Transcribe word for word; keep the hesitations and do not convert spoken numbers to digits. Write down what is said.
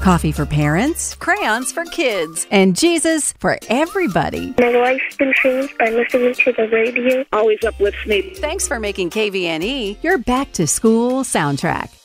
Coffee for parents, crayons for kids, and Jesus for everybody. My life's been changed by listening to the radio. Always uplifts me. Thanks for making K V N E your back to school soundtrack.